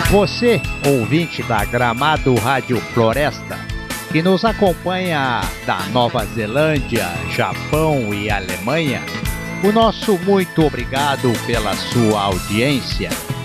Você, ouvinte da Gramado Rádio Floresta, que nos acompanha da Nova Zelândia, Japão e Alemanha, o nosso muito obrigado pela sua audiência.